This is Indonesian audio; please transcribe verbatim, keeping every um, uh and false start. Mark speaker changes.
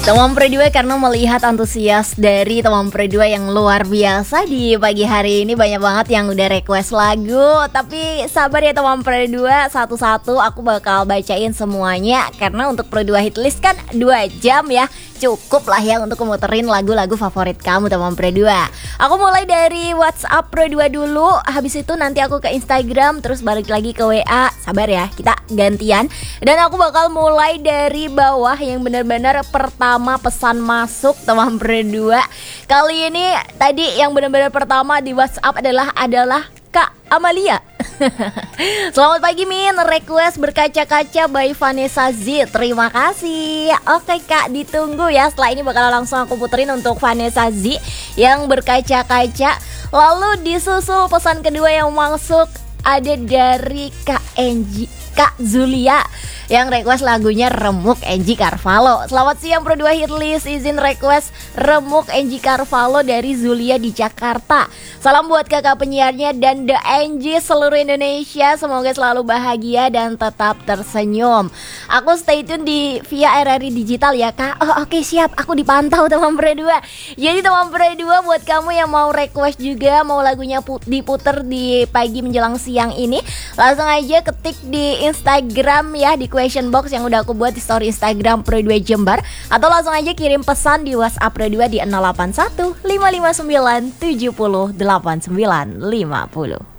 Speaker 1: Teman Pro dua karena melihat antusias dari teman Pro dua yang luar biasa di pagi hari ini, banyak banget yang udah request lagu. Tapi sabar ya teman Pro dua, satu-satu aku bakal bacain semuanya. Karena untuk Pro dua Hitlist kan dua jam ya, cukup lah ya untuk muterin lagu-lagu favorit kamu teman Pro dua. Aku mulai dari WhatsApp Pro dua dulu, habis itu nanti aku ke Instagram, terus balik lagi ke W A. Sabar ya, kita gantian. Dan aku bakal mulai dari bawah yang benar-benar pertama pesan masuk teman Pro dua. Kali ini tadi yang benar-benar pertama di WhatsApp adalah adalah Kak Amalia. Selamat pagi Min, request berkaca-kaca by Vanessa Z. Terima kasih. Oke Kak, ditunggu ya. Setelah ini bakal langsung aku puterin untuk Vanessa Z yang berkaca-kaca. Lalu disusul pesan kedua yang masuk ada dari Kak Enji, Kak Zulia yang request lagunya Remuk Enji Carvalho. Selamat siang Pro dua Hitlist, izin request Remuk Enji Carvalho dari Zulia di Jakarta. Salam buat kakak penyiarnya dan The Enji seluruh Indonesia. Semoga selalu bahagia dan tetap tersenyum. Aku stay tune di via R R I Digital ya Kak. Oh oke okay, siap, aku dipantau teman Pro dua. Jadi teman Pro dua, buat kamu yang mau request juga, mau lagunya put- diputer di pagi menjelang siang ini, langsung aja ketik di Instagram ya, di question box yang udah aku buat di story Instagram Pro dua Jember, atau langsung aja kirim pesan di WhatsApp Pro dua di nol delapan satu lima lima sembilan tujuh nol delapan sembilan lima nol.